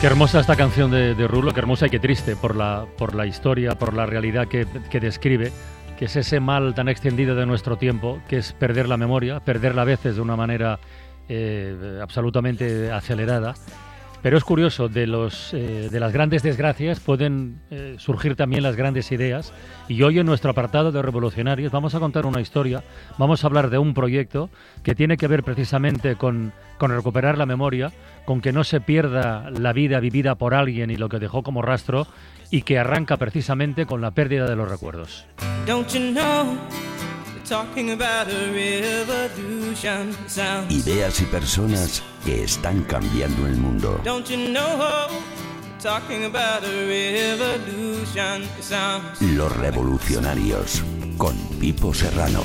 Qué hermosa esta canción de Rulo, qué hermosa y qué triste por la historia, por la realidad que describe, que es ese mal tan extendido de nuestro tiempo, que es perder la memoria, perderla a veces de una manera absolutamente acelerada. Pero es curioso, de las grandes desgracias pueden surgir también las grandes ideas. Y hoy en nuestro apartado de Revolucionarios vamos a contar una historia, vamos a hablar de un proyecto que tiene que ver precisamente con recuperar la memoria, con que no se pierda la vida vivida por alguien y lo que dejó como rastro, y que arranca precisamente con la pérdida de los recuerdos. Ideas y personas que están cambiando el mundo. Los Revolucionarios, con Pipo Serrano.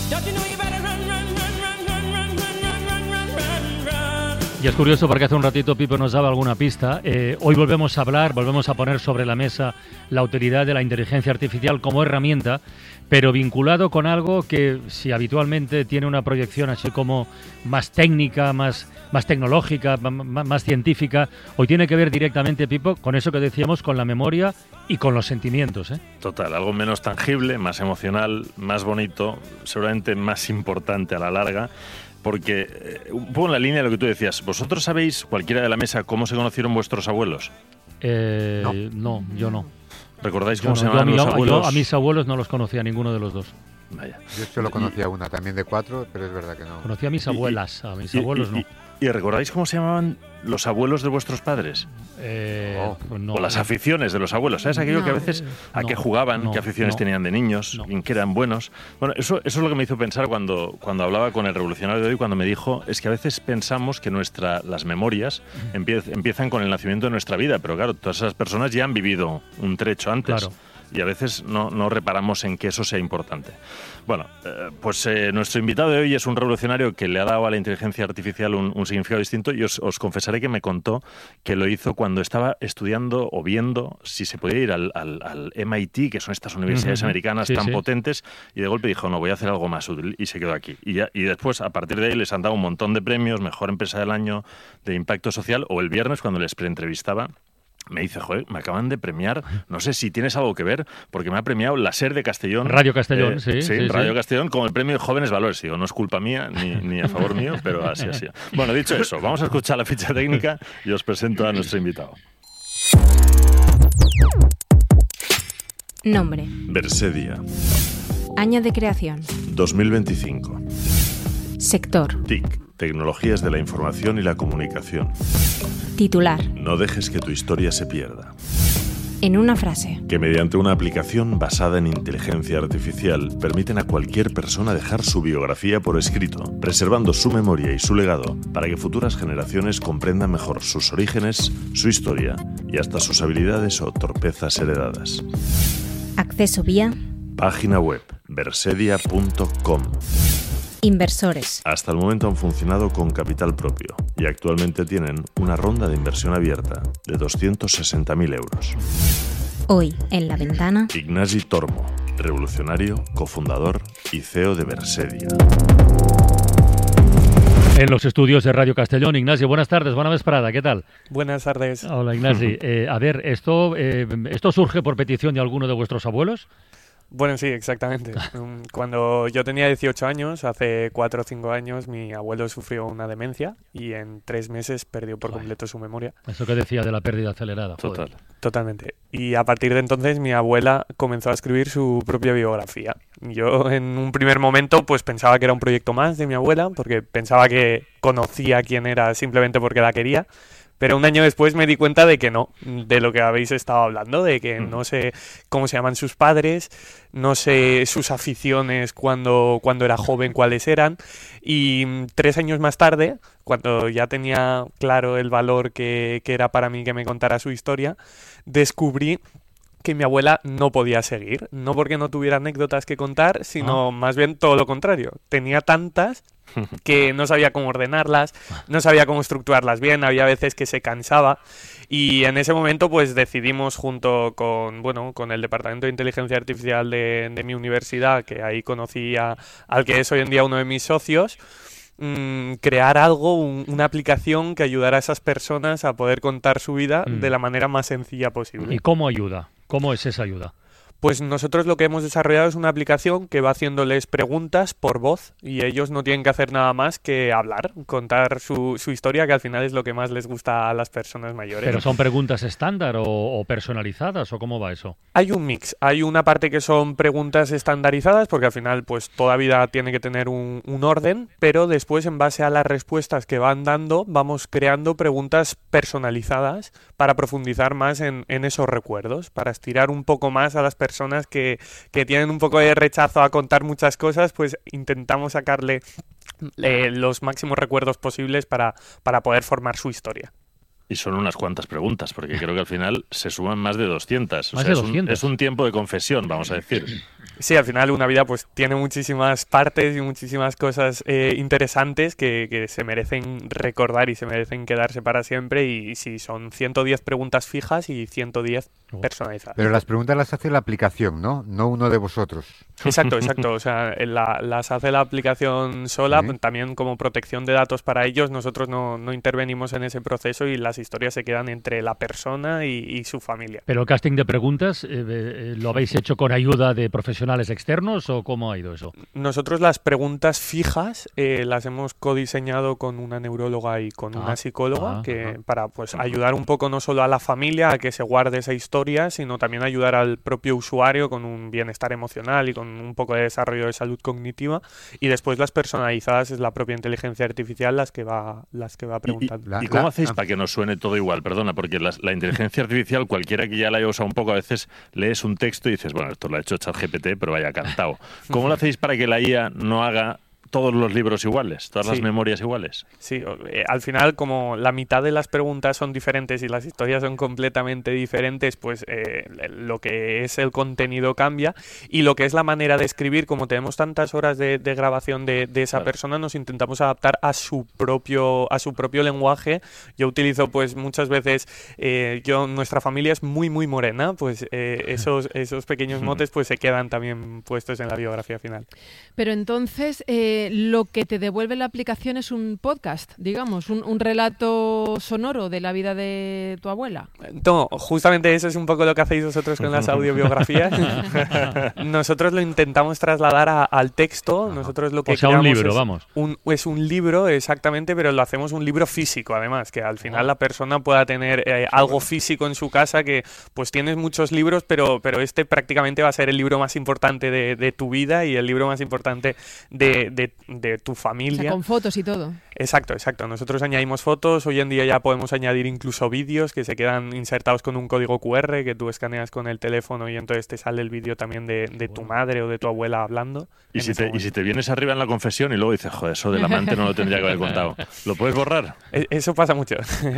Y es curioso porque hace un ratito Pipo nos daba alguna pista. Hoy volvemos a hablar, volvemos a poner sobre la mesa la utilidad de la inteligencia artificial como herramienta, pero vinculado con algo que, si habitualmente tiene una proyección así como más técnica, más tecnológica, más científica, hoy tiene que ver directamente, Pipo, con eso que decíamos, con la memoria y con los sentimientos, ¿eh? Total, algo menos tangible, más emocional, más bonito, seguramente más importante a la larga. Porque, un poco en la línea de lo que tú decías, ¿vosotros sabéis, cualquiera de la mesa, cómo se conocieron vuestros abuelos? No, yo no. ¿Recordáis cómo se llamaban los abuelos? Yo a mis abuelos no los conocía, ninguno de los dos. Vaya. Yo solo conocía una, también de 4, pero es verdad que no. Conocía a mis abuelas, a mis abuelos no. ¿Y recordáis cómo se llamaban los abuelos de vuestros padres? Pues no. O las aficiones de los abuelos, ¿sabes? Aquello que a veces a qué jugaban, qué aficiones tenían de niños, en qué eran buenos. Bueno, eso es lo que me hizo pensar cuando hablaba con el revolucionario de hoy, cuando me dijo, es que a veces pensamos que las memorias empiezan con el nacimiento de nuestra vida, pero claro, todas esas personas ya han vivido un trecho antes. Claro. Y a veces no reparamos en que eso sea importante. Bueno, pues nuestro invitado de hoy es un revolucionario que le ha dado a la inteligencia artificial un significado distinto, y os confesaré que me contó que lo hizo cuando estaba estudiando o viendo si se podía ir al MIT, que son estas universidades americanas tan potentes, y de golpe dijo, no, voy a hacer algo más útil, y se quedó aquí. Y después, a partir de ahí, les han dado un montón de premios, Mejor Empresa del Año, de Impacto Social, o el viernes, cuando les preentrevistaba, me dice, joder, me acaban de premiar, no sé si tienes algo que ver, porque me ha premiado la SER de Castellón. Radio Castellón, sí, Radio Castellón, como el premio de Jóvenes Valores. Digo, no es culpa mía, ni a favor mío, pero así. Bueno, dicho eso, vamos a escuchar la ficha técnica y os presento a nuestro invitado. Nombre. Versedia. Año de creación. 2025. Sector. TIC. Tecnologías de la información y la comunicación. Titular. No dejes que tu historia se pierda. En una frase. Que mediante una aplicación basada en inteligencia artificial permiten a cualquier persona dejar su biografía por escrito, preservando su memoria y su legado para que futuras generaciones comprendan mejor sus orígenes, su historia y hasta sus habilidades o torpezas heredadas. Acceso vía. Página web versedia.com. Inversores. Hasta el momento han funcionado con capital propio y actualmente tienen una ronda de inversión abierta de 260.000 euros. Hoy, en La Ventana, Ignasi Tormo, revolucionario, cofundador y CEO de Versedia. En los estudios de Radio Castellón, Ignasi, buenas tardes, buena vesprada, ¿qué tal? Buenas tardes. Hola, Ignasi. A ver, ¿esto surge por petición de alguno de vuestros abuelos? Bueno, sí, exactamente. Cuando yo tenía 18 años, hace 4 o 5 años, mi abuelo sufrió una demencia y en 3 meses perdió por completo su memoria. Eso que decía de la pérdida acelerada. Total. Totalmente. Y a partir de entonces mi abuela comenzó a escribir su propia biografía. Yo en un primer momento pues pensaba que era un proyecto más de mi abuela, porque pensaba que conocía quién era simplemente porque la quería. Pero un año después me di cuenta de que no, de lo que habéis estado hablando, de que no sé cómo se llaman sus padres, no sé sus aficiones cuando era joven cuáles eran. Y 3 años más tarde, cuando ya tenía claro el valor que era para mí que me contara su historia, descubrí que mi abuela no podía seguir. No porque no tuviera anécdotas que contar, sino más bien todo lo contrario. Tenía tantas que no sabía cómo ordenarlas, no sabía cómo estructurarlas bien, había veces que se cansaba y en ese momento pues decidimos junto con el Departamento de Inteligencia Artificial de mi universidad, que ahí conocí al que es hoy en día uno de mis socios, crear algo, una aplicación que ayudara a esas personas a poder contar su vida de la manera más sencilla posible. ¿Y cómo ayuda? ¿Cómo es esa ayuda? Pues nosotros lo que hemos desarrollado es una aplicación que va haciéndoles preguntas por voz y ellos no tienen que hacer nada más que hablar, contar su historia, que al final es lo que más les gusta a las personas mayores. ¿Pero son preguntas estándar o personalizadas o cómo va eso? Hay un mix. Hay una parte que son preguntas estandarizadas porque al final pues toda vida tiene que tener un orden, pero después en base a las respuestas que van dando vamos creando preguntas personalizadas para profundizar más en esos recuerdos, para estirar un poco más a las personas que tienen un poco de rechazo a contar muchas cosas, pues intentamos sacarle los máximos recuerdos posibles para poder formar su historia. Y son unas cuantas preguntas, porque creo que al final se suman más de 200. Más de 200. Es un tiempo de confesión, vamos a decir. Sí, al final una vida pues tiene muchísimas partes y muchísimas cosas interesantes que se merecen recordar y se merecen quedarse para siempre. Y sí, son 110 preguntas fijas y 110 personalizadas. Pero las preguntas las hace la aplicación, ¿no? No uno de vosotros. Exacto. O sea, las hace la aplicación sola, Sí. también como protección de datos para ellos. Nosotros no intervenimos en ese proceso y las historias se quedan entre la persona y su familia. ¿Pero el casting de preguntas lo habéis hecho con ayuda de profesionales externos o cómo ha ido eso? Nosotros las preguntas fijas las hemos codiseñado con una neuróloga y con una psicóloga para pues ayudar un poco no solo a la familia a que se guarde esa historia, sino también ayudar al propio usuario con un bienestar emocional y con un poco de desarrollo de salud cognitiva. Y después las personalizadas es la propia inteligencia artificial las que va preguntando. ¿Y cómo hacéis para que nos suene todo igual? Perdona, porque la inteligencia artificial, cualquiera que ya la haya usado un poco, a veces lees un texto y dices, bueno, esto lo ha hecho ChatGPT, pero vaya cantado. ¿Cómo lo hacéis para que la IA no haga todos los libros iguales, todas las memorias iguales? Sí, al final como la mitad de las preguntas son diferentes y las historias son completamente diferentes, pues lo que es el contenido cambia y lo que es la manera de escribir, como tenemos tantas horas de grabación de esa persona, nos intentamos adaptar a su propio lenguaje. Yo utilizo pues muchas veces, nuestra familia es muy muy morena, pues esos pequeños motes pues se quedan también puestos en la biografía final. Pero entonces lo que te devuelve la aplicación es un podcast, digamos, un relato sonoro de la vida de tu abuela. No, justamente eso es un poco lo que hacéis vosotros con las audiobiografías. Nosotros lo intentamos trasladar al texto. Nosotros lo que un libro, vamos. Es un libro, exactamente, pero lo hacemos un libro físico, además, que al final la persona pueda tener algo físico en su casa, que pues tienes muchos libros, pero este prácticamente va a ser el libro más importante de tu vida y el libro más importante de tu familia. O sea, con fotos y todo. Exacto. Nosotros añadimos fotos, hoy en día ya podemos añadir incluso vídeos que se quedan insertados con un código QR que tú escaneas con el teléfono y entonces te sale el vídeo también de tu madre o de tu abuela hablando. Y si te vienes arriba en la confesión y luego dices, joder, eso del amante no lo tendría que haber contado, ¿lo puedes borrar? Eso pasa mucho.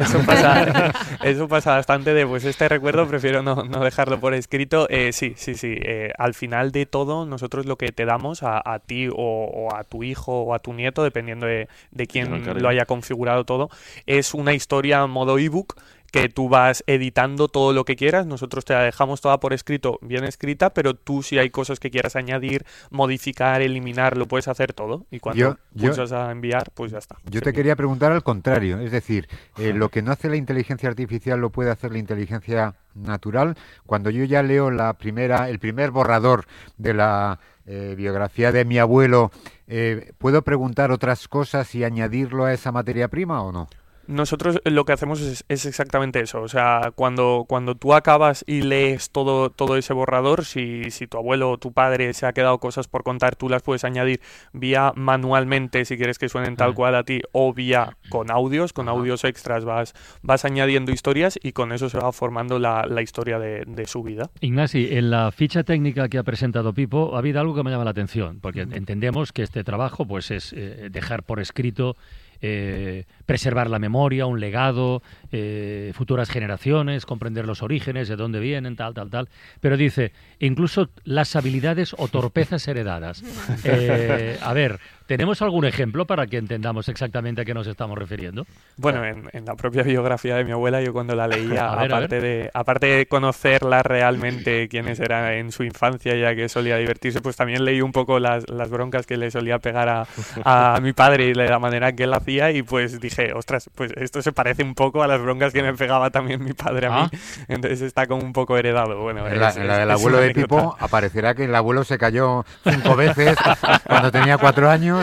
Eso pasa bastante de, pues este recuerdo prefiero no dejarlo por escrito. Sí. Al final de todo, nosotros lo que te damos a ti o a tu hijo o a tu nieto, dependiendo de quién lo haya configurado todo, es una historia modo ebook que tú vas editando todo lo que quieras. Nosotros te la dejamos toda por escrito, bien escrita, pero tú si hay cosas que quieras añadir, modificar, eliminar, lo puedes hacer todo. Y cuando pulsas a enviar, pues ya está. Yo te quería preguntar al contrario, es decir, lo que no hace la inteligencia artificial lo puede hacer la inteligencia natural. Cuando yo ya leo el primer borrador de la biografía de mi abuelo, ¿puedo preguntar otras cosas y añadirlo a esa materia prima o no? Nosotros lo que hacemos es exactamente eso. O sea, cuando tú acabas y lees todo ese borrador, si tu abuelo o tu padre se ha quedado cosas por contar, tú las puedes añadir vía manualmente si quieres que suenen tal cual a ti, o vía con audios extras vas añadiendo historias y con eso se va formando la historia de su vida. Ignasi, en la ficha técnica que ha presentado Pipo ha habido algo que me llama la atención, porque entendemos que este trabajo pues es dejar por escrito, preservar la memoria, un legado, futuras generaciones, comprender los orígenes, de dónde vienen, tal. Pero dice, incluso las habilidades o torpezas heredadas. A ver, ¿Tenemos algún ejemplo para que entendamos exactamente a qué nos estamos refiriendo? Bueno, en la propia biografía de mi abuela, yo cuando la leía, A ver. aparte de conocerla realmente, quiénes era en su infancia, ya que solía divertirse, pues también leí un poco las broncas que le solía pegar a mi padre y de la manera que él hacía, y pues dije, ostras, pues esto se parece un poco a las broncas que me pegaba también mi padre a mí, entonces está como un poco heredado. Bueno, en la del abuelo de Pipo aparecerá que el abuelo se cayó 5 veces cuando tenía 4 años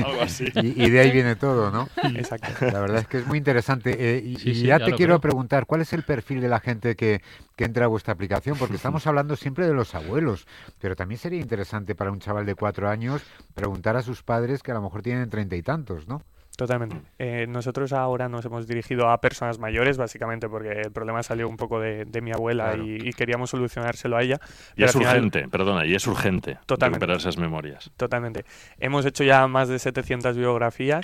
y de ahí viene todo, ¿no? Exacto. La verdad es que es muy interesante. Ya te quiero preguntar, ¿cuál es el perfil de la gente que entra a vuestra aplicación? Porque estamos hablando siempre de los abuelos, pero también sería interesante para un chaval de 4 años preguntar a sus padres que a lo mejor tienen 30 y tantos, ¿no? Totalmente. Nosotros ahora nos hemos dirigido a personas mayores, básicamente porque el problema salió un poco de mi abuela, claro, y queríamos solucionárselo a ella. Y es urgente, recuperar esas memorias. Totalmente. Hemos hecho ya más de 700 biografías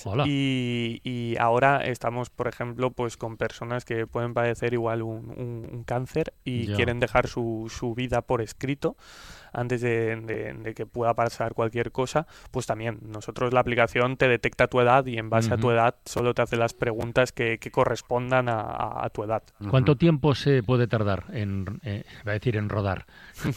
y ahora estamos, por ejemplo, pues con personas que pueden padecer igual un cáncer y quieren dejar su vida por escrito antes de que pueda pasar cualquier cosa. Pues también nosotros, la aplicación te detecta tu edad y en base a tu edad solo te hace las preguntas que correspondan a tu edad. ¿Cuánto tiempo se puede tardar en rodar?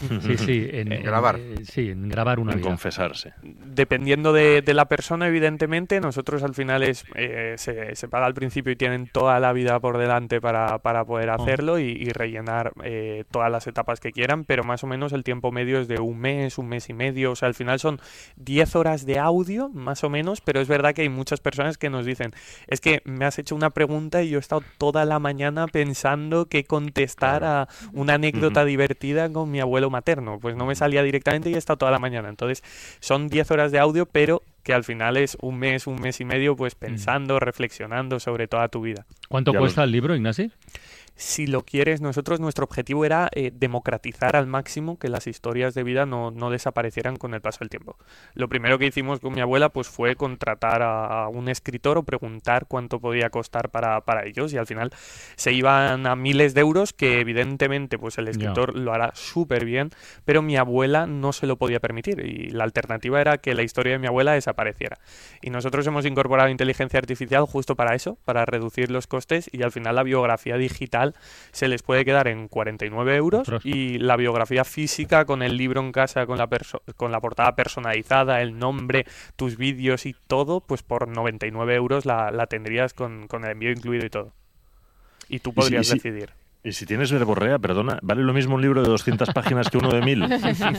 En grabar. En grabar una vida. En confesarse. Dependiendo de la persona, evidentemente. Nosotros al final se paga al principio y tienen toda la vida por delante para poder hacerlo y rellenar todas las etapas que quieran, pero más o menos el tiempo medio es de un mes y medio. O sea, al final son 10 horas de audio, más o menos, pero es verdad que hay muchas personas que nos dicen, es que me has hecho una pregunta y yo he estado toda la mañana pensando qué contestar a una anécdota divertida con mi abuelo materno. Pues no me salía directamente y he estado toda la mañana. Entonces, son 10 horas de audio, pero que al final es un mes y medio, pues pensando, reflexionando sobre toda tu vida. ¿Cuánto cuesta el libro, Ignasi? Si lo quieres, nuestro objetivo era democratizar al máximo que las historias de vida no desaparecieran con el paso del tiempo. Lo primero que hicimos con mi abuela pues fue contratar a un escritor o preguntar cuánto podía costar para ellos, y al final se iban a miles de euros, que evidentemente pues el escritor lo hará súper bien, pero mi abuela no se lo podía permitir y la alternativa era que la historia de mi abuela desapareciera. Y nosotros hemos incorporado inteligencia artificial justo para eso, para reducir los costes, y al final la biografía digital se les puede quedar en 49 euros y la biografía física con el libro en casa, con la portada personalizada, el nombre, tus vídeos y todo, pues por 99 euros la tendrías con el envío incluido y todo. Y tú podrías decidir. Y si tienes verborrea, perdona, ¿vale lo mismo un libro de 200 páginas que uno de 1000?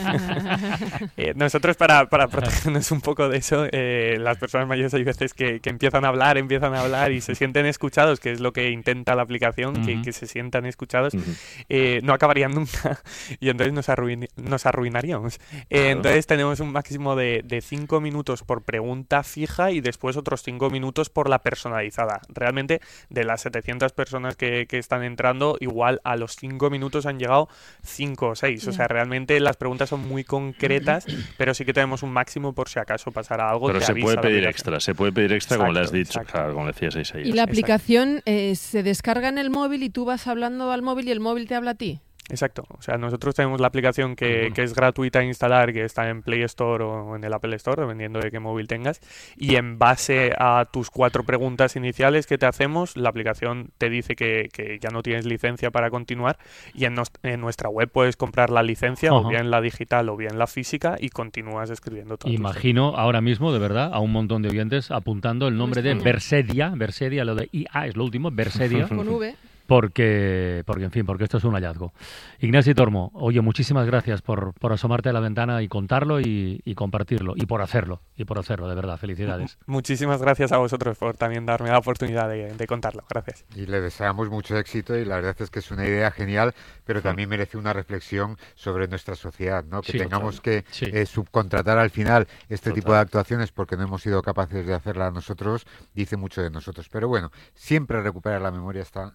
Nosotros, para protegernos un poco de eso, las personas mayores hay veces que empiezan a hablar y se sienten escuchados, que es lo que intenta la aplicación, que se sientan escuchados, no acabarían nunca y entonces nos arruinaríamos. Entonces tenemos un máximo de 5 minutos por pregunta fija y después otros 5 minutos por la personalizada. Realmente, de las 700 personas que están entrando, igual a los 5 minutos han llegado 5 o 6. O sea, realmente las preguntas son muy concretas, pero sí que tenemos un máximo por si acaso pasara algo. Pero se puede pedir extra, como le has dicho, claro, como decías Isaías. Y la aplicación se descarga en el móvil y tú vas hablando al móvil y el móvil te habla a ti. Exacto. O sea, nosotros tenemos la aplicación que es gratuita a instalar, que está en Play Store o en el Apple Store, dependiendo de qué móvil tengas. Y en base a tus 4 preguntas iniciales que te hacemos, la aplicación te dice que ya no tienes licencia para continuar. Y en nuestra web puedes comprar la licencia, o bien la digital o bien la física, y continúas escribiendo todo. Imagino ahora mismo, de verdad, a un montón de oyentes apuntando el nombre de Versedia, lo de IA es lo último, Versedia. Con V. Porque esto es un hallazgo. Ignasi Tormo, oye, muchísimas gracias por asomarte a la ventana y contarlo y compartirlo, y por hacerlo, de verdad, felicidades. Muchísimas gracias a vosotros por también darme la oportunidad de contarlo, gracias. Y le deseamos mucho éxito, y la verdad es que es una idea genial, pero también merece una reflexión sobre nuestra sociedad, ¿no? Que tengamos que subcontratar al final este tipo de actuaciones porque no hemos sido capaces de hacerla nosotros, dice mucho de nosotros. Pero bueno, siempre recuperar la memoria está estupenda.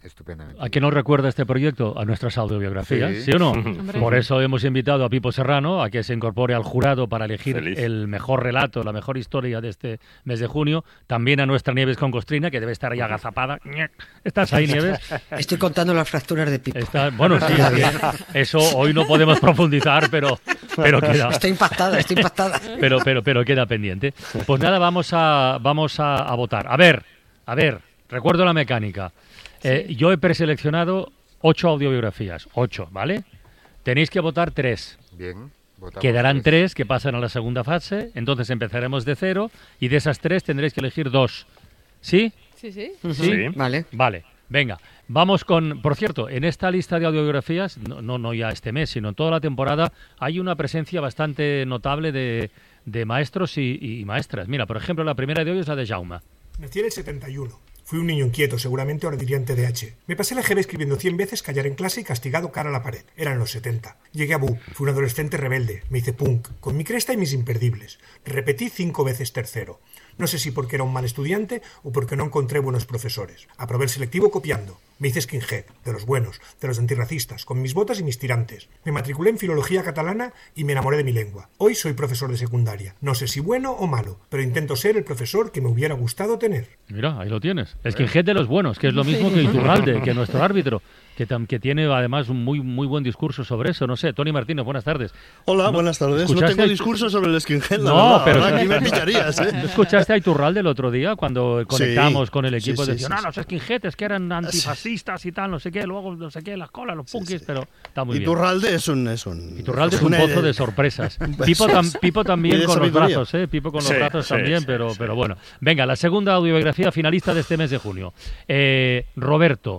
¿A qué nos recuerda este proyecto? A nuestras autobiografías, ¿sí o no? Hombre. Por eso hemos invitado a Pipo Serrano a que se incorpore al jurado para elegir Feliz. el mejor relato, la mejor historia de este mes de junio. También a nuestra Nieves con Costrina, que debe estar ahí agazapada. ¿Estás ahí, Nieves? Estoy contando las fracturas de Pipo. Bueno, sí, eso hoy no podemos profundizar, pero queda. Estoy impactada. Pero queda pendiente. Pues nada, vamos a votar. A ver, recuerdo la mecánica. Yo he preseleccionado 8 audiobiografías, 8, ¿vale? Tenéis que votar 3. Bien. Votamos Quedarán 3. 3 que pasan a la segunda fase, entonces empezaremos de 0 y de esas 3 tendréis que elegir 2. ¿Sí? Sí, sí. Sí. Vale. Vale, venga. Vamos con... Por cierto, en esta lista de audiobiografías, no ya este mes, sino en toda la temporada, hay una presencia bastante notable de maestros y maestras. Mira, por ejemplo, la primera de hoy es la de Jaume. Nací en el 71. Fui un niño inquieto, seguramente ahora dirían TDAH. Me pasé la EGB escribiendo 100 veces callar en clase y castigado cara a la pared. Eran los 70. Llegué a BU. Fui un adolescente rebelde. Me hice punk, con mi cresta y mis imperdibles. Repetí 5 veces tercero. No sé si porque era un mal estudiante o porque no encontré buenos profesores. Aprobé el selectivo copiando. Me hice skinhead, de los buenos, de los antirracistas, con mis botas y mis tirantes. Me matriculé en filología catalana y me enamoré de mi lengua. Hoy soy profesor de secundaria. No sé si bueno o malo, pero intento ser el profesor que me hubiera gustado tener. Mira, ahí lo tienes. Skinhead de los buenos, que es lo mismo que Iturralde, que nuestro árbitro, que tiene además un muy buen discurso sobre eso. No sé, Tony Martínez, buenas tardes. Hola, buenas tardes. No ¿escuchaste tengo discurso sobre el skinhead, la No, verdad. pero Aquí me pillarías, ¿eh? ¿No escuchaste a Iturralde el otro día cuando conectamos con el equipo? Sí, Decían, sí. los skinheads que eran antifascistas y tal, no sé qué, luego no sé qué, las colas, los punkis, pero está muy bien. Iturralde es un Iturralde es un pozo de sorpresas. Pipo también de con los sabiduría. brazos, ¿eh? Pipo con los Sí, brazos sí, también, sí, pero sí. bueno. Venga, la segunda audiobiografía finalista de este mes de junio. Roberto,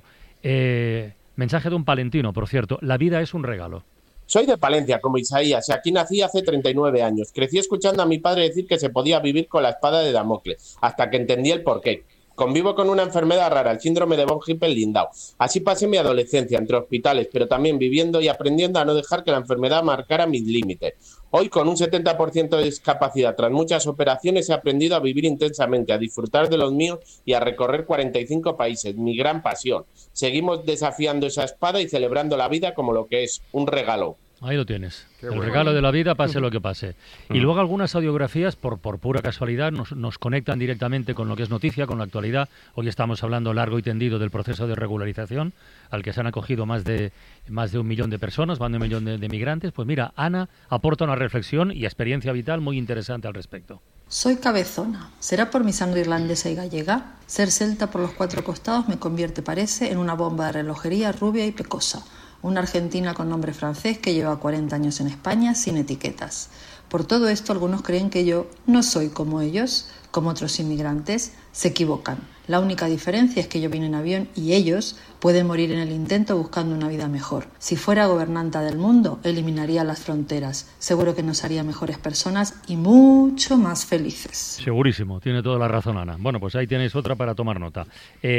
mensaje de un palentino, por cierto. La vida es un regalo. Soy de Palencia, como Isaías, y aquí nací hace 39 años. Crecí escuchando a mi padre decir que se podía vivir con la espada de Damocles, hasta que entendí el porqué. Convivo con una enfermedad rara, el síndrome de von Hippel-Lindau. Así pasé mi adolescencia entre hospitales, pero también viviendo y aprendiendo a no dejar que la enfermedad marcara mis límites. Hoy, con un 70% de discapacidad, tras muchas operaciones, he aprendido a vivir intensamente, a disfrutar de los míos y a recorrer 45 países. Mi gran pasión. Seguimos desafiando esa espada y celebrando la vida como lo que es, un regalo. Ahí lo tienes. Qué El bueno. regalo de la vida, pase lo que pase. Y luego algunas audiografías, por pura casualidad, nos conectan directamente con lo que es noticia, con la actualidad. Hoy estamos hablando largo y tendido del proceso de regularización, al que se han acogido más de 1 millón de personas, más de 1 millón de migrantes. Pues mira, Ana aporta una reflexión y experiencia vital muy interesante al respecto. Soy cabezona. ¿Será por mi sangre irlandesa y gallega? Ser celta por los 4 costados me convierte, parece, en una bomba de relojería rubia y pecosa. Una argentina con nombre francés que lleva 40 años en España sin etiquetas. Por todo esto, algunos creen que yo no soy como ellos, como otros inmigrantes. Se equivocan. La única diferencia es que yo vine en avión y ellos pueden morir en el intento buscando una vida mejor. Si fuera gobernanta del mundo, eliminaría las fronteras. Seguro que nos haría mejores personas y mucho más felices. Segurísimo, tiene toda la razón Ana. Bueno, pues ahí tenéis otra para tomar nota.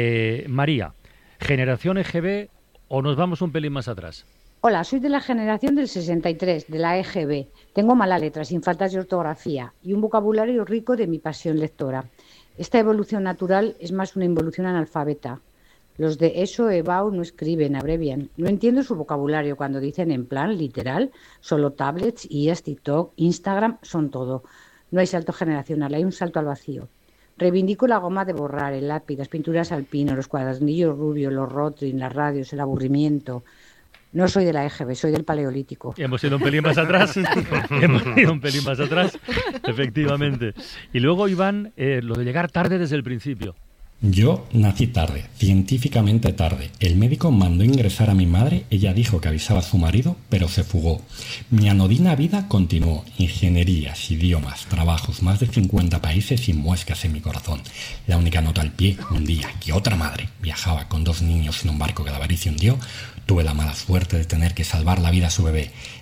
María, ¿generación EGB o nos vamos un pelín más atrás? Hola, soy de la generación del 63, de la EGB. Tengo mala letra, sin faltas de ortografía y un vocabulario rico de mi pasión lectora. Esta evolución natural es más una involución analfabeta. Los de ESO, EBAU no escriben, abrevian. No entiendo su vocabulario cuando dicen en plan literal, solo tablets, IAS, TikTok, Instagram, son todo. No hay salto generacional, hay un salto al vacío. Reivindico la goma de borrar, el lápiz, las pinturas al pino, los cuadernillos rubios, los Rotring, las radios, el aburrimiento. No soy de la EGB, soy del Paleolítico. Hemos ido un pelín más atrás. Hemos ido un pelín más atrás, efectivamente. Y luego, Iván, lo de llegar tarde desde el principio. Yo nací tarde, científicamente tarde. El médico mandó ingresar a mi madre, ella dijo que avisaba a su marido, pero se fugó. Mi anodina vida continuó. Ingenierías, idiomas, trabajos, más de 50 países y muescas en mi corazón. La única nota al pie, un día que otra madre viajaba con 2 niños en un barco que la avaricia hundió, tuve la mala suerte de tener que salvar la vida a su bebé.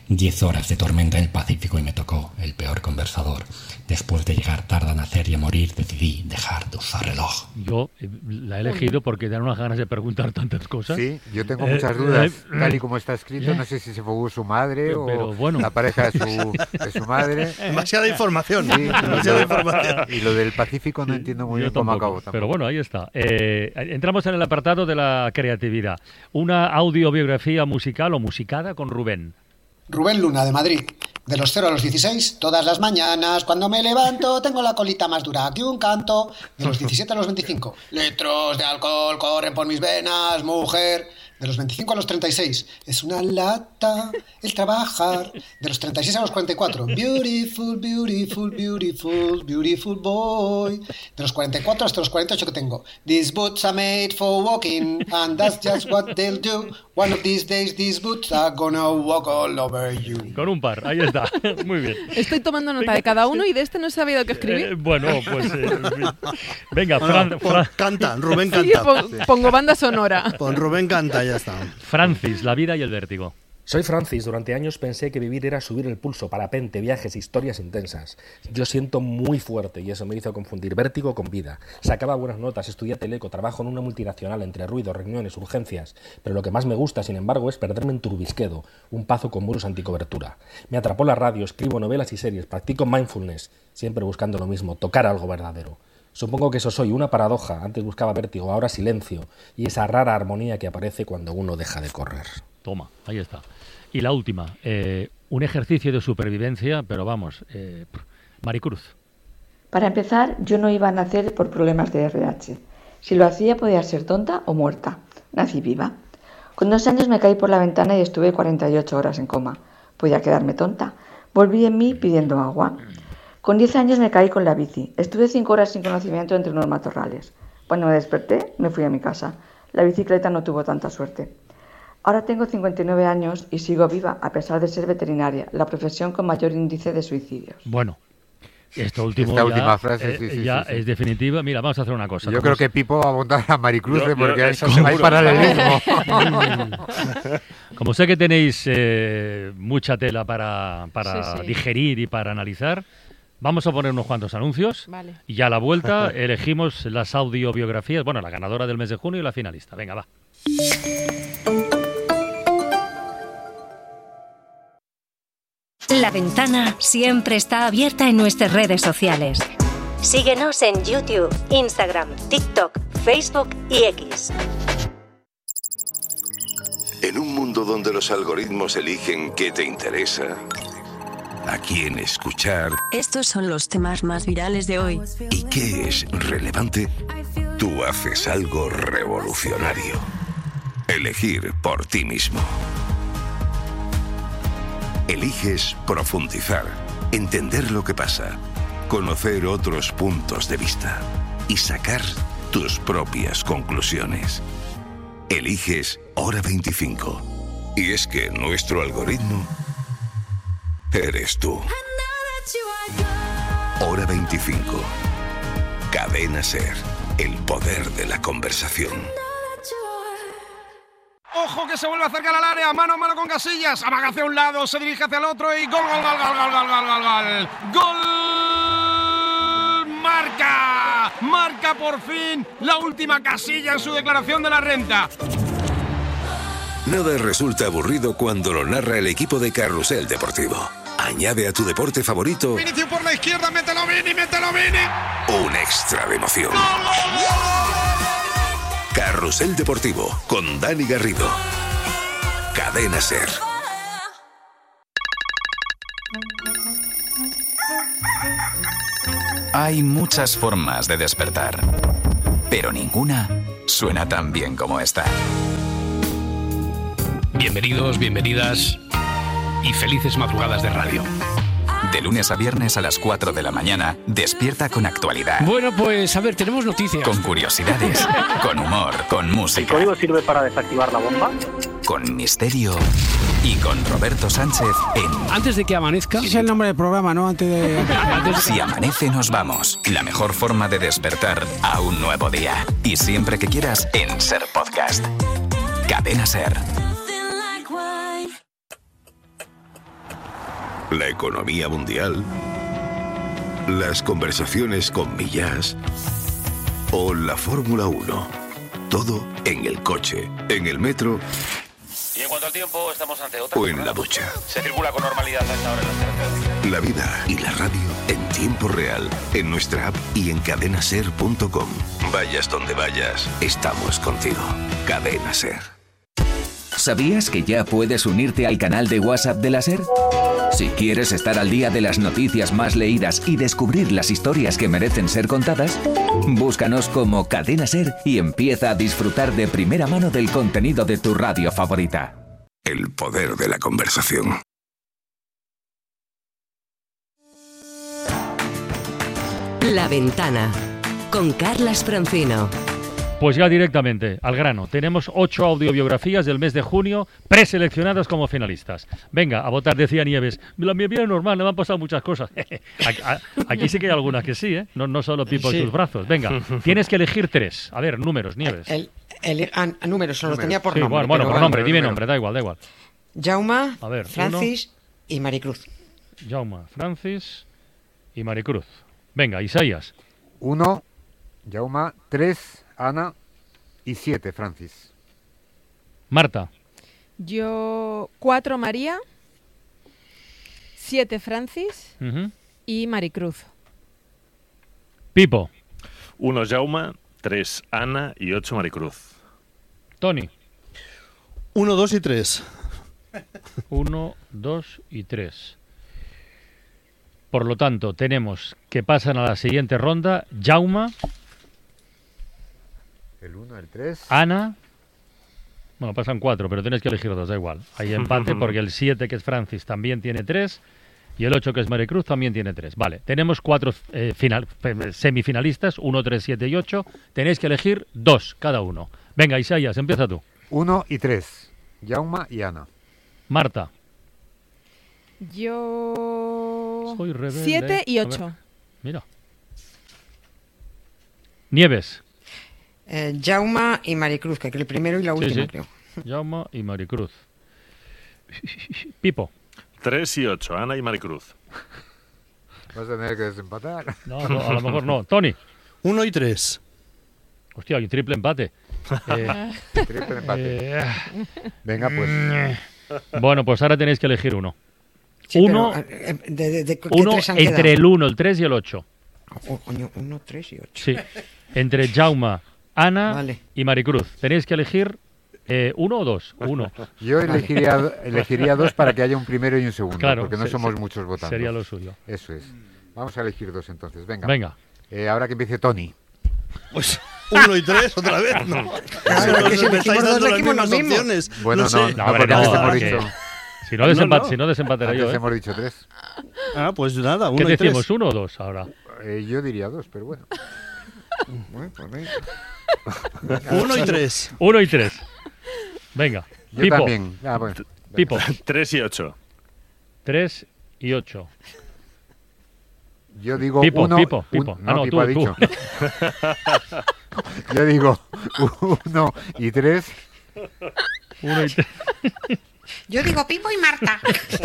10 horas de tormenta en el Pacífico y me tocó el peor conversador. Después de llegar tarde a nacer y a morir, decidí dejar de usar reloj. Yo la he elegido porque dan unas ganas de preguntar tantas cosas. Sí, yo tengo muchas dudas. Tal y como está escrito, no sé si se fugó su madre pero o bueno, la pareja de su madre. Demasiada información. Sí, Demasiada información. Y lo del Pacífico no entiendo muy bien cómo acabó. Pero bueno, ahí está. Entramos en el apartado de la creatividad. Una audiobiografía musical o musicada con Rubén. Rubén Luna, de Madrid. De los 0 a los 16, todas las mañanas, cuando me levanto, tengo la colita más dura que un canto. De los 17 a los 25, litros de alcohol corren por mis venas, mujer. De los 25 a los 36, es una lata el trabajar. De los 36 a los 44, beautiful, beautiful, beautiful, beautiful boy. De los 44 hasta los 48 que tengo, these boots are made for walking, and that's just what they'll do. One of these days, these boots are gonna walk all over you. Con un par, ahí está. Muy bien. Estoy tomando nota de cada uno y de este no he sabido qué escribir. Bueno, pues... venga, canta, Rubén sí, canta. Pongo banda sonora. Pon Rubén canta, ya está. Francis, la vida y el vértigo. Soy Francis. Durante años pensé que vivir era subir el pulso, parapente, viajes, historias intensas. Yo siento muy fuerte y eso me hizo confundir vértigo con vida. Sacaba buenas notas, estudié teleco, trabajo en una multinacional entre ruidos, reuniones, urgencias. Pero lo que más me gusta, sin embargo, es perderme en Turbisquedo, un pazo con muros anticobertura. Me atrapó la radio, escribo novelas y series, practico mindfulness, siempre buscando lo mismo, tocar algo verdadero. Supongo que eso soy, una paradoja. Antes buscaba vértigo, ahora silencio. Y esa rara armonía que aparece cuando uno deja de correr. Toma, ahí está. Y la última, un ejercicio de supervivencia, pero vamos, Maricruz. Para empezar, yo no iba a nacer por problemas de RH. Si lo hacía podía ser tonta o muerta. Nací viva. Con 2 años me caí por la ventana y estuve 48 horas en coma. Podía quedarme tonta. Volví en mí pidiendo agua. Con 10 años me caí con la bici. Estuve 5 horas sin conocimiento entre unos matorrales. Cuando me desperté, me fui a mi casa. La bicicleta no tuvo tanta suerte. Ahora tengo 59 años y sigo viva, a pesar de ser veterinaria, la profesión con mayor índice de suicidios. Bueno, esta última frase ya es definitiva. Mira, vamos a hacer una cosa. Yo creo que Pipo va a votar a Maricruz porque hay paralelismo. Como sé que tenéis mucha tela para digerir y para analizar, vamos a poner unos cuantos anuncios. Vale. Y a la vuelta elegimos las audiobiografías, bueno, la ganadora del mes de junio y la finalista. Venga, va. La ventana siempre está abierta en nuestras redes sociales. Síguenos en YouTube, Instagram, TikTok, Facebook y X. En un mundo donde los algoritmos eligen qué te interesa, a quién escuchar... Estos son los temas más virales de hoy. ¿Y qué es relevante? Tú haces algo revolucionario. Elegir por ti mismo. Eliges profundizar, entender lo que pasa, conocer otros puntos de vista y sacar tus propias conclusiones. Eliges Hora 25. Y es que nuestro algoritmo eres tú. Hora 25. Cadena SER. El poder de la conversación. Ojo que se vuelve a acercar al área, mano a mano con Casillas, amaga hacia un lado, se dirige hacia el otro y gol, gol, gol, gol, gol, gol, gol, gol, gol. ¡Gol! Marca por fin la última Casilla en su declaración de la renta. Nada resulta aburrido cuando lo narra el equipo de Carrusel Deportivo. Añade a tu deporte favorito Vinicius por la izquierda, mételo Vini. un extra de emoción. Carrusel Deportivo con Dani Garrido. Cadena SER. Hay muchas formas de despertar, pero ninguna suena tan bien como esta. Bienvenidos, bienvenidas y felices madrugadas de radio. De lunes a viernes a las 4 de la mañana, despierta con actualidad. Bueno, pues a ver, tenemos noticias. Con curiosidades, con humor, con música. ¿El código sirve para desactivar la bomba? Con misterio y con Roberto Sánchez en... Antes de que amanezca... Ese es el nombre del programa, ¿no? Antes de... Si amanece nos vamos. La mejor forma de despertar a un nuevo día. Y siempre que quieras en SER Podcast. Cadena SER. la economía mundial, las conversaciones con Millás o la Fórmula 1. Todo en el coche, en el metro. Y en cuanto al tiempo, estamos ante otra. O en la ducha. Se circula con normalidad a esta hora en las carreteras. La vida y la radio en tiempo real, en nuestra app y en cadenaser.com. Vayas donde vayas, estamos contigo. Cadena Ser. ¿Sabías que ya puedes unirte al canal de WhatsApp de la SER? Si quieres estar al día de las noticias más leídas y descubrir las historias que merecen ser contadas, búscanos como Cadena Ser y empieza a disfrutar de primera mano del contenido de tu radio favorita. El poder de la conversación. La Ventana, con Carlas Francino. Pues ya directamente, al grano. Tenemos 8 audiobiografías del mes de junio preseleccionadas como finalistas. Venga, a votar, decía Nieves. La mi vida es normal, no me han pasado muchas cosas. Aquí sí que hay algunas que sí, ¿eh? No solo Pipo y sus brazos. Venga, tienes que elegir 3. A ver, números, Nieves. Números, los tenía por sí, nombre. Bueno, por nombre, dime nombre, da igual. Jauma, a ver, Francis y Maricruz. Jauma, Francis y Maricruz. Venga, Isaías. 1, Jauma, 3... Ana y 7, Francis. Marta. Yo 4, María, 7, Francis y Maricruz. Pipo. 1, Jauma, 3, Ana y 8, Maricruz. Tony. 1, 2 y 3. 1, 2 y 3. Por lo tanto, tenemos que pasan a la siguiente ronda Jauma, el 1, el 3. Ana. Bueno, pasan 4, pero tienes que elegir 2, da igual. Hay empate porque el 7, que es Francis, también tiene 3. Y el 8, que es Maricruz, también tiene 3. Vale, tenemos 4 semifinalistas, 1, 3, 7 y 8. Tenéis que elegir 2 cada uno. Venga, Isaías, empieza tú. 1 y 3. Jauma y Ana. Marta. Yo... Soy rebelde. 7 y 8. Mira. Nieves. Jauma y Maricruz, que el primero y la última, creo. Jauma y Maricruz. Pipo. 3 y 8, Ana y Maricruz. Vas a tener que desempatar. No, a lo mejor no. Tony. 1 y 3. Hostia, hay triple empate. Triple empate. Venga, pues. Bueno, pues ahora tenéis que elegir uno. Sí, uno uno entre el 1, el 3 y el 8. 1, 3 y 8. Sí, entre Jauma, Ana y Maricruz. Tenéis que elegir 1 o 2. 1. Yo elegiría 2 para que haya un primero y un segundo, claro, porque no somos muchos votando. Sería lo suyo. Eso es. Vamos a elegir 2 entonces. Venga. Ahora que empiece Tony. Pues 1 y 3 otra vez, ¿no? Claro, que si me estáis dando las mismas opciones. Bueno, no sé. No, porque hemos dicho. Si no desempataré yo. Hemos dicho 3. Ah, pues nada, 1 y 3. ¿Qué decimos, 3. 1 o 2 ahora? Yo diría 2, pero bueno. Bueno, pues venga. 1 y 3. 1 y 3. Venga. Yo Pipo. también. Bueno. Pipo. 3 y 8. 3 y 8. Yo digo Pipo. No, Pipo Pipo ha dicho. Yo digo 1 y 3. 1 y 3. Yo digo Pipo y Marta.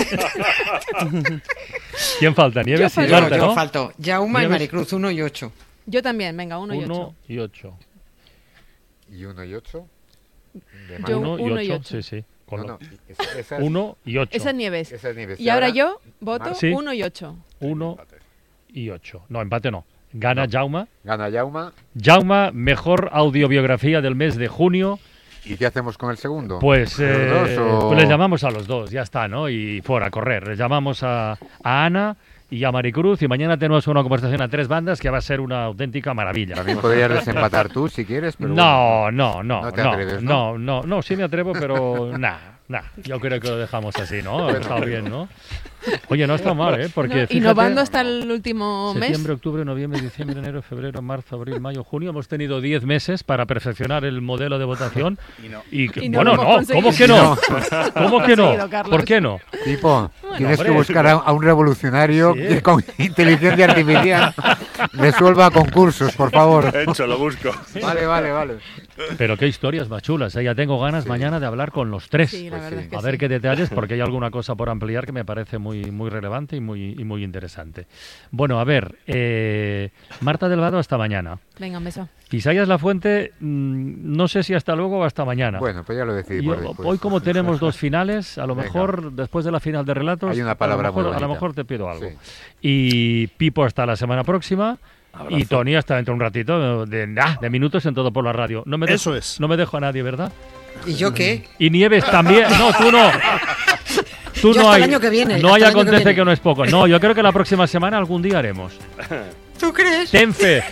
¿Quién falta? Nieves y Marta, Marta, ¿no? Yo falto. Jauma y Maricruz, 1 y 8. Yo también, venga, 1 y 8. 1 y 8. ¿Y 1 y 8? Yo 1 y 8, sí. 1 y 8. Esa es Nieves. Esa es Nieves. Y ahora yo voto 1 y 8. 1 y 8. No, empate no. Gana Jauma. Gana Jauma. Jauma, mejor audiobiografía del mes de junio. ¿Y qué hacemos con el segundo? Pues, pues les llamamos a los dos, ya está, ¿no? Y fuera, a correr. Les llamamos a Ana y a Maricruz y mañana tenemos una conversación a 3 bandas que va a ser una auténtica maravilla. También podrías desempatar tú si quieres, pero no, bueno, no te atreves, ¿no? No, sí me atrevo, pero yo creo que lo dejamos así, ¿no? Bueno. Está bien, ¿no? Oye, no está mal, ¿eh? Porque fíjate, innovando hasta el último mes. Septiembre, octubre, noviembre, diciembre, enero, febrero, marzo, abril, mayo, junio. Hemos tenido 10 meses para perfeccionar el modelo de votación. Bueno, ¿cómo que no? ¿Cómo que no? ¿Por qué no? Tipo, tienes que buscar a un revolucionario que con inteligencia artificial resuelva concursos, por favor. Hecho, lo busco. Vale. Pero qué historias más chulas, ¿eh? Ya tengo ganas mañana de hablar con los 3. Sí, la verdad es que a ver qué detalles, porque hay alguna cosa por ampliar que me parece muy muy, muy relevante y muy interesante. Bueno, a ver, Marta Delgado, hasta mañana. Venga, un beso. Isaías Lafuente, no sé si hasta luego o hasta mañana. Bueno, pues ya lo decidimos después. Hoy, como tenemos dos finales, a lo mejor después de la final de Relatos, hay una palabra muy bonita. A lo mejor te pido algo. Sí. Y Pipo hasta la semana próxima. Abrazo. Y Tony hasta dentro de un ratito de minutos en Todo por la Radio. Eso es. No me dejo a nadie, ¿verdad? ¿Y yo qué? Y Nieves también. No, tú no. Tú Yo no hasta hay. el año que viene, No hay hasta el año que acontece viene. que no es poco. No, yo creo que la próxima semana algún día haremos. ¿Tú crees? Ten fe.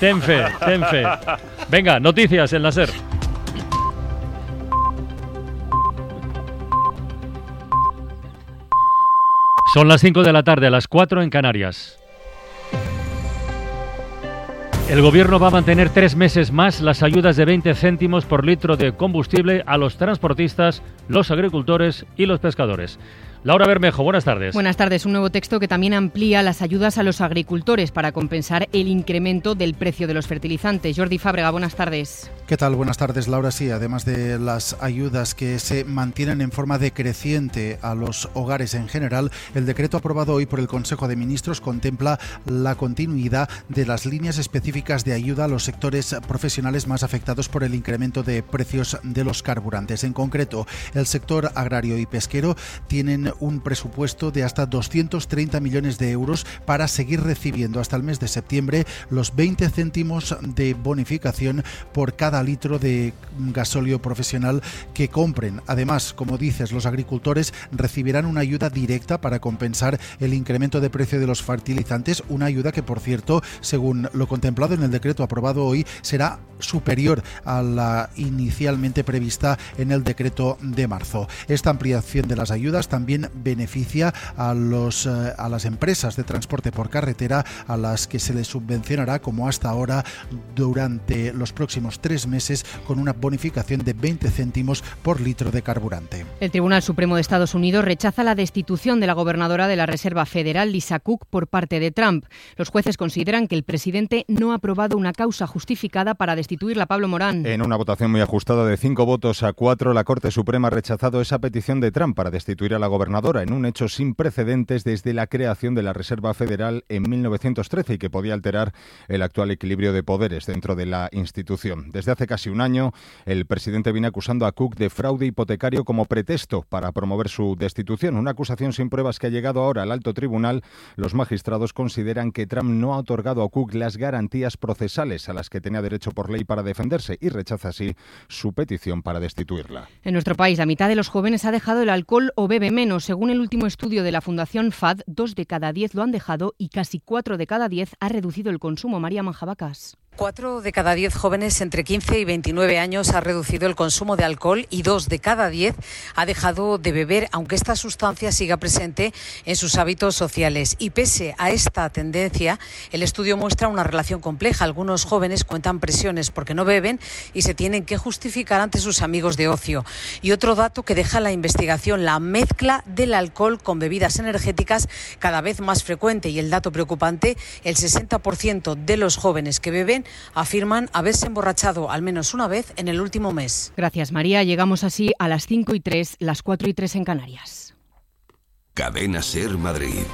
Venga, noticias en la SER. Son las 5 de la tarde, las 4 en Canarias. El Gobierno va a mantener 3 meses más las ayudas de 20 céntimos por litro de combustible a los transportistas, los agricultores y los pescadores. Laura Bermejo, buenas tardes. Buenas tardes. Un nuevo texto que también amplía las ayudas a los agricultores para compensar el incremento del precio de los fertilizantes. Jordi Fábrega, buenas tardes. ¿Qué tal? Buenas tardes, Laura. Sí, además de las ayudas que se mantienen en forma decreciente a los hogares en general, el decreto aprobado hoy por el Consejo de Ministros contempla la continuidad de las líneas específicas de ayuda a los sectores profesionales más afectados por el incremento de precios de los carburantes. En concreto, el sector agrario y pesquero tienen un presupuesto de hasta 230 millones de euros para seguir recibiendo hasta el mes de septiembre los 20 céntimos de bonificación por cada litro de gasóleo profesional que compren. Además, como dices, los agricultores recibirán una ayuda directa para compensar el incremento de precio de los fertilizantes, una ayuda que, por cierto, según lo contemplado en el decreto aprobado hoy, será superior a la inicialmente prevista en el decreto de marzo. Esta ampliación de las ayudas también beneficia a las empresas de transporte por carretera, a las que se les subvencionará como hasta ahora durante los próximos 3 meses con una bonificación de 20 céntimos por litro de carburante. El Tribunal Supremo de Estados Unidos rechaza la destitución de la gobernadora de la Reserva Federal, Lisa Cook, por parte de Trump. Los jueces consideran que el presidente no ha aprobado una causa justificada para destituirla. Pablo Morán. En una votación muy ajustada de 5 votos a 4, la Corte Suprema ha rechazado esa petición de Trump para destituir a la gobernadora en un hecho sin precedentes desde la creación de la Reserva Federal en 1913 y que podía alterar el actual equilibrio de poderes dentro de la institución. Desde hace casi un año, el presidente viene acusando a Cook de fraude hipotecario como pretexto para promover su destitución, una acusación sin pruebas que ha llegado ahora al alto tribunal. Los magistrados consideran que Trump no ha otorgado a Cook las garantías procesales a las que tenía derecho por ley para defenderse y rechaza así su petición para destituirla. En nuestro país, la mitad de los jóvenes ha dejado el alcohol o bebe menos. Según el último estudio de la Fundación FAD, 2 de cada 10 lo han dejado y casi 4 de cada 10 ha reducido el consumo. María Manjabacas. 4 de cada 10 jóvenes entre 15 y 29 años ha reducido el consumo de alcohol y 2 de cada 10 ha dejado de beber, aunque esta sustancia siga presente en sus hábitos sociales. Y pese a esta tendencia, el estudio muestra una relación compleja. Algunos jóvenes cuentan presiones porque no beben y se tienen que justificar ante sus amigos de ocio. Y otro dato que deja la investigación, la mezcla del alcohol con bebidas energéticas cada vez más frecuente. Y el dato preocupante, el 60% de los jóvenes que beben afirman haberse emborrachado al menos una vez en el último mes. Gracias, María. Llegamos así a las 5:03, las 4:03 en Canarias. Cadena SER Madrid.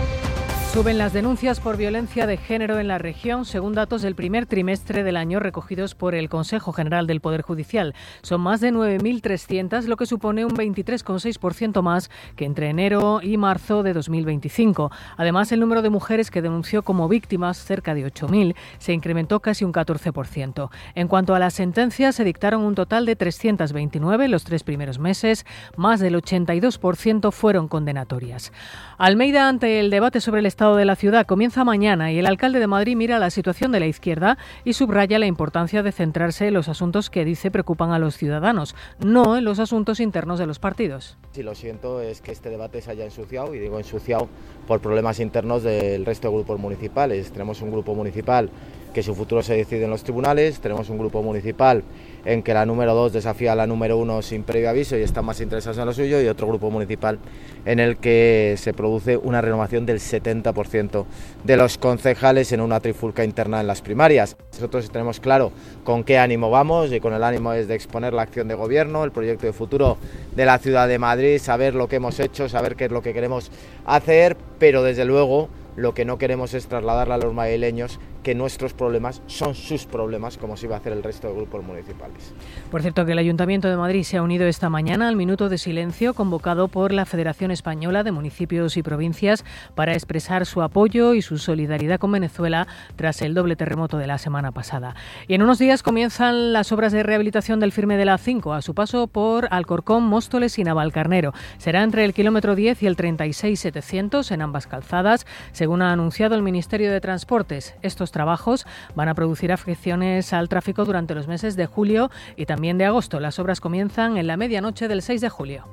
Suben las denuncias por violencia de género en la región, según datos del primer trimestre del año recogidos por el Consejo General del Poder Judicial. Son más de 9.300, lo que supone un 23,6% más que entre enero y marzo de 2025. Además, el número de mujeres que denunció como víctimas, cerca de 8.000, se incrementó casi un 14%. En cuanto a las sentencias, se dictaron un total de 329 los 3 primeros meses, más del 82% fueron condenatorias. Almeida, ante el debate sobre el estado de la ciudad, comienza mañana y el alcalde de Madrid mira la situación de la izquierda y subraya la importancia de centrarse en los asuntos que dice preocupan a los ciudadanos, no en los asuntos internos de los partidos. Sí, lo siento, es que este debate se haya ensuciado, y digo ensuciado por problemas internos del resto de grupos municipales. Tenemos un grupo municipal que su futuro se decide en los tribunales. Tenemos un grupo municipal en que la número 2 desafía a la número 1 sin previo aviso y están más interesados en lo suyo, y otro grupo municipal en el que se produce una renovación del 70% de los concejales en una trifulca interna en las primarias. Nosotros tenemos claro con qué ánimo vamos, y con el ánimo es de exponer la acción de gobierno, el proyecto de futuro de la Ciudad de Madrid, saber lo que hemos hecho, saber qué es lo que queremos hacer, pero desde luego lo que no queremos es trasladarle a los madrileños que nuestros problemas son sus problemas, como se iba a hacer el resto de grupos municipales. Por cierto, que el Ayuntamiento de Madrid se ha unido esta mañana al minuto de silencio convocado por la Federación Española de Municipios y Provincias para expresar su apoyo y su solidaridad con Venezuela tras el doble terremoto de la semana pasada. Y en unos días comienzan las obras de rehabilitación del firme de la A5 a su paso por Alcorcón, Móstoles y Navalcarnero. Será entre el kilómetro 10 y el 36.700 en ambas calzadas, según ha anunciado el Ministerio de Transportes. Estos trabajos van a producir afecciones al tráfico durante los meses de julio y también de agosto. Las obras comienzan en la medianoche del 6 de julio.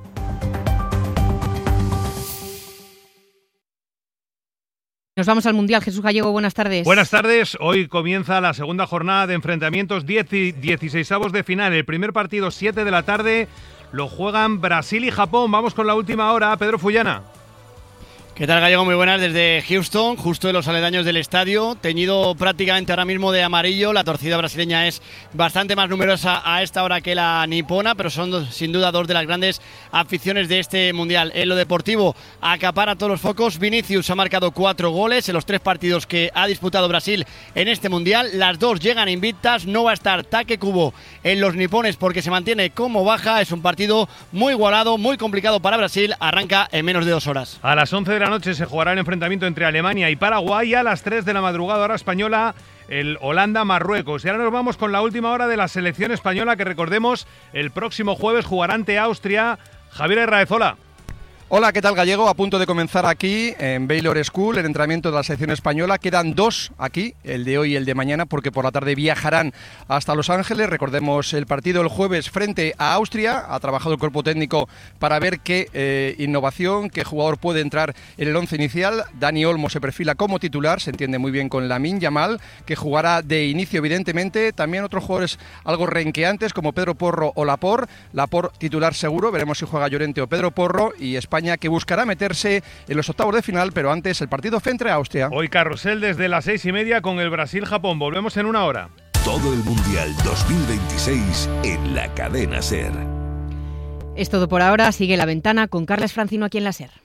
Nos vamos al Mundial. Jesús Gallego, buenas tardes. Buenas tardes. Hoy comienza la segunda jornada de enfrentamientos 10 y 16avos de final. El primer partido, 7 de la tarde, lo juegan Brasil y Japón. Vamos con la última hora. Pedro Fullana. ¿Qué tal, Gallego? Muy buenas desde Houston, justo en los aledaños del estadio, teñido prácticamente ahora mismo de amarillo. La torcida brasileña es bastante más numerosa a esta hora que la nipona, pero son sin duda dos de las grandes aficiones de este Mundial. En lo deportivo, acapara todos los focos. Vinicius ha marcado 4 goles en los 3 partidos que ha disputado Brasil en este Mundial. Las 2 llegan invictas, no va a estar Take Kubo en los nipones porque se mantiene como baja. Es un partido muy igualado, muy complicado para Brasil. Arranca en menos de 2 horas. A las 11 de la noche se jugará el enfrentamiento entre Alemania y Paraguay. A las 3 de la madrugada hora española, el Holanda-Marruecos. Y ahora nos vamos con la última hora de la selección española, que recordemos, el próximo jueves jugará ante Austria. Javier Herraezola. Hola, ¿qué tal, Gallego? A punto de comenzar aquí en Baylor School el entrenamiento de la selección española. Quedan 2 aquí, el de hoy y el de mañana, porque por la tarde viajarán hasta Los Ángeles. Recordemos el partido el jueves frente a Austria. Ha trabajado el cuerpo técnico para ver qué innovación, qué jugador puede entrar en el 11 inicial. Dani Olmo se perfila como titular, se entiende muy bien con Lamine Yamal, que jugará de inicio evidentemente. También otros jugadores algo renqueantes como Pedro Porro o Laporte. Laporte titular seguro, veremos si juega Llorente o Pedro Porro. Y España, que buscará meterse en los octavos de final, pero antes el partido frente a Austria. Hoy carrusel desde las 6:30 con el Brasil-Japón. Volvemos en una hora. Todo el Mundial 2026 en la cadena SER. Es todo por ahora. Sigue La Ventana con Carles Francino aquí en la SER.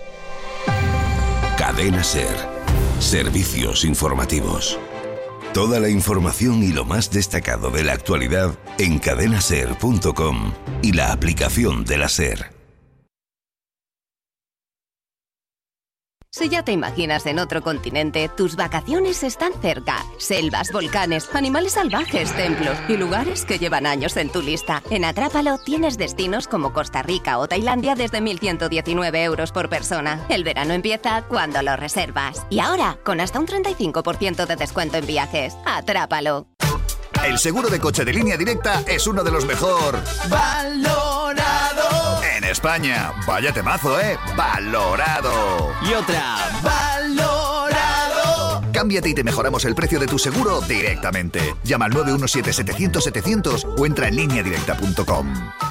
Cadena SER. Servicios informativos. Toda la información y lo más destacado de la actualidad en cadenaser.com y la aplicación de la SER. Si ya te imaginas en otro continente, tus vacaciones están cerca. Selvas, volcanes, animales salvajes, templos y lugares que llevan años en tu lista. En Atrápalo tienes destinos como Costa Rica o Tailandia desde 1.119 euros por persona. El verano empieza cuando lo reservas. Y ahora, con hasta un 35% de descuento en viajes. Atrápalo. El seguro de coche de Línea Directa es uno de los mejor valorado en España. Vaya temazo, ¿eh? Valorado. Y otra, valorado. Cámbiate y te mejoramos el precio de tu seguro directamente. Llama al 917-700-700 o entra en lineadirecta.com.